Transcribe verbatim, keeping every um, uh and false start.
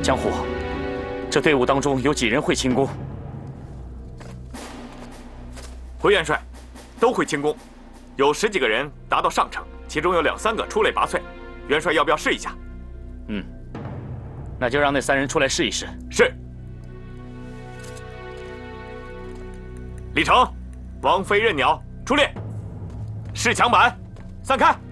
江湖，这队伍当中有几人会轻功？ 回元帅，都会轻功，有十几个人达到上乘，其中有两三个出类拔萃。元帅要不要试一下？ 嗯，那就让那三人出来试一试。 是。李成、王妃任鸟出列，试墙板，散开。